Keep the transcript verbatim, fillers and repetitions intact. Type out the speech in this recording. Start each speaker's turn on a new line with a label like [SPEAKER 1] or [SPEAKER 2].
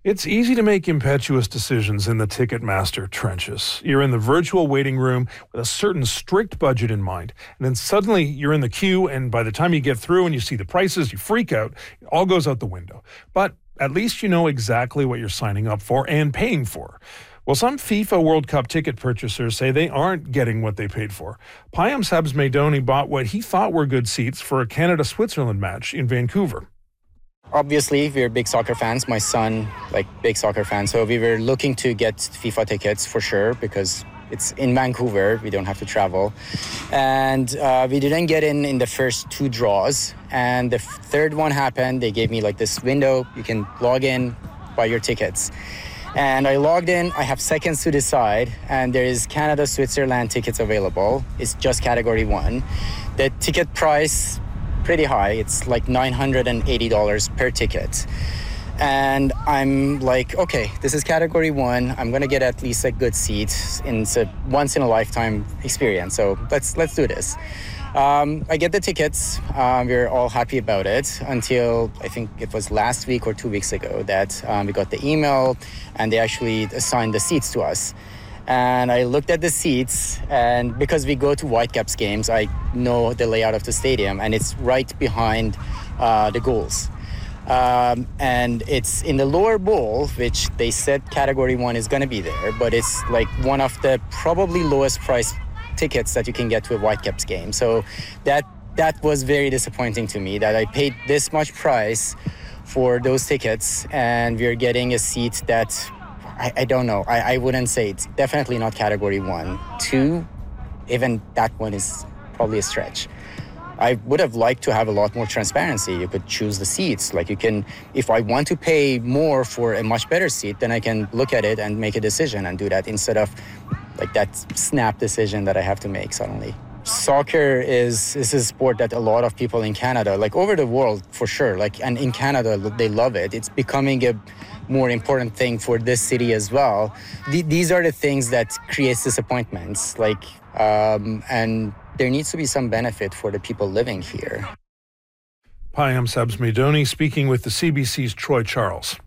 [SPEAKER 1] It's easy to make impetuous decisions in the Ticketmaster trenches. You're in the virtual waiting room with a certain strict budget in mind, and then suddenly you're in the queue, and by the time you get through and you see the prices, you freak out. It all goes out the window. But at least you know exactly what you're signing up for and paying for. Well, some FIFA World Cup ticket purchasers say they aren't getting what they paid for. Payam Sabzmedoni bought what he thought were good seats for a Canada-Switzerland match in Vancouver.
[SPEAKER 2] Obviously, we're big soccer fans. My son, like, big soccer fan. So we were looking to get FIFA tickets for sure because it's in Vancouver. We don't have to travel. And uh, we didn't get in in the first two draws. And the third one happened. They gave me, like, this window. You can log in, buy your tickets. And I logged in. I have seconds to decide. And there is Canada-Switzerland tickets available. It's just category one. The ticket price, pretty high. It's like nine hundred eighty dollars per ticket. And I'm like, okay, this is category one. I'm gonna get at least a good seat. It's a once in a lifetime experience. So let's let's do this. Um, I get the tickets. Um, we're all happy about it until I think it was last week or two weeks ago that um, we got the email and they actually assigned the seats to us. And I looked at the seats, and because we go to Whitecaps games, I know the layout of the stadium, and it's right behind uh, the goals. Um, and it's in the lower bowl, which they said category one is going to be there, but it's like one of the probably lowest price tickets that you can get to a Whitecaps game. So that that was very disappointing to me, that I paid this much price for those tickets, and we're getting a seat that I, I don't know. I, I wouldn't say it's definitely not category one. Two, even that one is probably a stretch. I would have liked to have a lot more transparency. You could choose the seats. Like you can, if I want to pay more for a much better seat, then I can look at it and make a decision and do that instead of like that snap decision that I have to make suddenly. Soccer is, is a sport that a lot of people in Canada, like over the world for sure, like, and in Canada, they love it. It's becoming a more important thing for this city as well. Th- these are the things that creates disappointments, like, um, and there needs to be some benefit for the people living here.
[SPEAKER 1] Payam Sabzmedoni speaking with the C B C's Troy Charles.